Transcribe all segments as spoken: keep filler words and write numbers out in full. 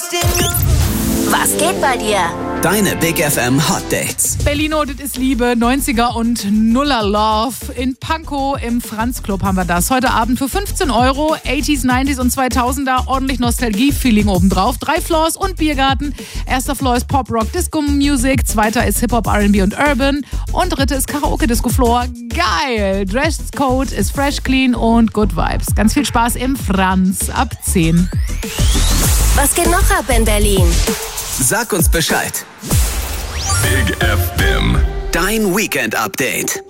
Was geht bei dir? Deine Big F M Hot Dates. Berlino, das ist Liebe, neunziger und Nuller Love. In Pankow im Franz Club haben wir das. Heute Abend für fünfzehn Euro, achtziger, neunziger und zweitausender, ordentlich Nostalgie-Feeling obendrauf. Drei Floors und Biergarten. Erster Floor ist Pop, Rock, Disco Music. Zweiter ist Hip-Hop, R and B und Urban. Und dritte ist Karaoke Disco Floor. Geil! Dresscode ist fresh, clean und good vibes. Ganz viel Spaß im Franz ab zehn. Was geht noch ab in Berlin? Sag uns Bescheid. Big F M. Dein Weekend-Update.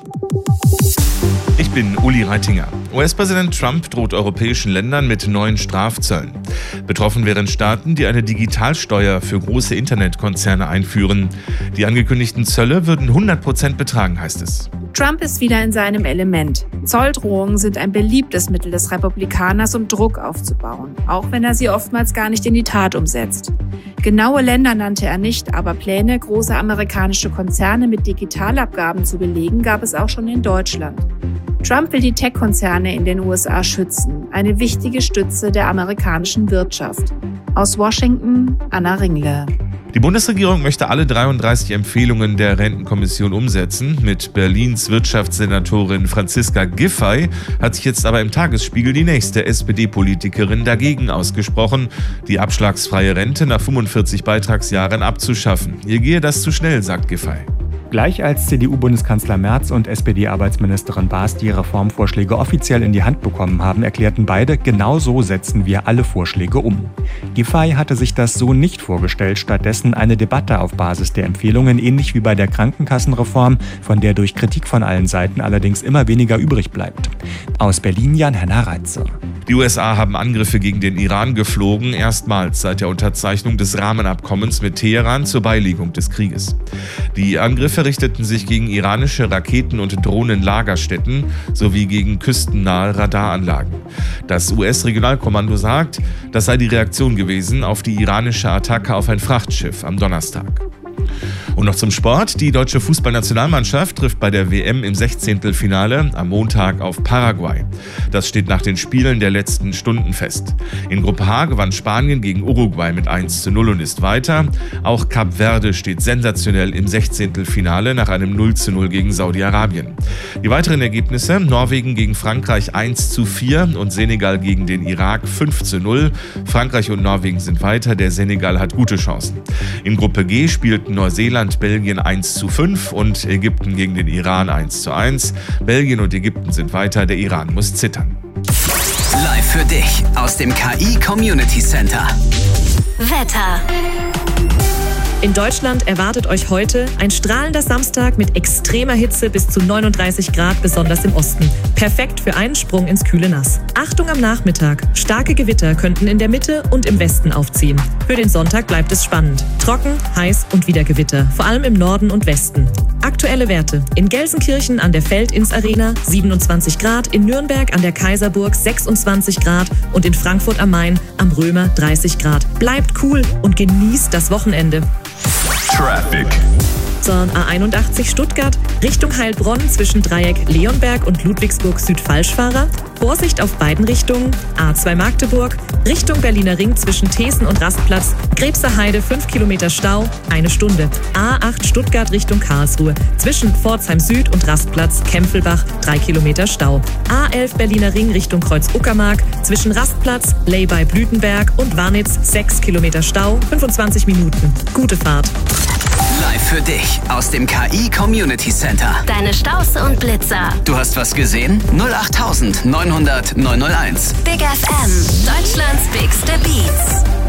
Ich bin Uli Reitinger. U S-Präsident Trump droht europäischen Ländern mit neuen Strafzöllen. Betroffen wären Staaten, die eine Digitalsteuer für große Internetkonzerne einführen. Die angekündigten Zölle würden hundert Prozent betragen, heißt es. Trump ist wieder in seinem Element. Zolldrohungen sind ein beliebtes Mittel des Republikaners, um Druck aufzubauen, auch wenn er sie oftmals gar nicht in die Tat umsetzt. Genaue Länder nannte er nicht, aber Pläne, große amerikanische Konzerne mit Digitalabgaben zu belegen, gab es auch schon in Deutschland. Trump will die Tech-Konzerne in den U S A schützen, eine wichtige Stütze der amerikanischen Wirtschaft. Aus Washington, Anna Ringle. Die Bundesregierung möchte alle dreiunddreißig Empfehlungen der Rentenkommission umsetzen. Mit Berlins Wirtschaftssenatorin Franziska Giffey hat sich jetzt aber im Tagesspiegel die nächste S P D-Politikerin dagegen ausgesprochen, die abschlagsfreie Rente nach fünfundvierzig Beitragsjahren abzuschaffen. Ihr gehe das zu schnell, sagt Giffey. Gleich als C D U-Bundeskanzler Merz und S P D-Arbeitsministerin Baas die Reformvorschläge offiziell in die Hand bekommen haben, erklärten beide, genau so setzen wir alle Vorschläge um. Giffey hatte sich das so nicht vorgestellt, stattdessen eine Debatte auf Basis der Empfehlungen, ähnlich wie bei der Krankenkassenreform, von der durch Kritik von allen Seiten allerdings immer weniger übrig bleibt. Aus Berlin Jan-Henner Reitze. Die U S A haben Angriffe gegen den Iran geflogen, erstmals seit der Unterzeichnung des Rahmenabkommens mit Teheran zur Beilegung des Krieges. Die Angriffe richteten sich gegen iranische Raketen- und Drohnenlagerstätten sowie gegen küstennahe Radaranlagen. Das U S-Regionalkommando sagt, das sei die Reaktion gewesen auf die iranische Attacke auf ein Frachtschiff am Donnerstag. Und noch zum Sport. Die deutsche Fußballnationalmannschaft trifft bei der W M im Sechzehntelfinale am Montag auf Paraguay. Das steht nach den Spielen der letzten Stunden fest. In Gruppe H gewann Spanien gegen Uruguay mit eins zu null und ist weiter. Auch Kap Verde steht sensationell im Sechzehntelfinale nach einem null zu null gegen Saudi-Arabien. Die weiteren Ergebnisse: Norwegen gegen Frankreich eins zu vier und Senegal gegen den Irak fünf zu null. Frankreich und Norwegen sind weiter, der Senegal hat gute Chancen. In Gruppe G spielten Neuseeland Belgien eins zu fünf und Ägypten gegen den Iran eins zu eins. Belgien und Ägypten sind weiter, der Iran muss zittern. Live für dich aus dem K I Community Center. Wetter. In Deutschland erwartet euch heute ein strahlender Samstag mit extremer Hitze bis zu neununddreißig Grad, besonders im Osten. Perfekt für einen Sprung ins kühle Nass. Achtung am Nachmittag. Starke Gewitter könnten in der Mitte und im Westen aufziehen. Für den Sonntag bleibt es spannend. Trocken, heiß und wieder Gewitter, vor allem im Norden und Westen. Aktuelle Werte. In Gelsenkirchen an der Feldins-Arena siebenundzwanzig Grad, in Nürnberg an der Kaiserburg sechsundzwanzig Grad und in Frankfurt am Main am Römer dreißig Grad. Bleibt cool und genießt das Wochenende. Traffic. A einundachtzig Stuttgart, Richtung Heilbronn zwischen Dreieck Leonberg und Ludwigsburg Süd Falschfahrer. Vorsicht auf beiden Richtungen. A zwei Magdeburg, Richtung Berliner Ring zwischen Thesen und Rastplatz. Krebser Heide fünf Kilometer Stau, eine Stunde. A acht Stuttgart Richtung Karlsruhe, zwischen Pforzheim Süd und Rastplatz Kempfelbach, drei Kilometer Stau. A elf Berliner Ring Richtung Kreuz Uckermark, zwischen Rastplatz, Lehbei Blütenberg und Warnitz, sechs Kilometer Stau, fünfundzwanzig Minuten. Gute Fahrt. Live für dich aus dem K I Community Center. Deine Staus und Blitzer. Du hast was gesehen? null acht neunhundert neunhundert neunhunderteins. Big F M. Deutschlands bigste Beats.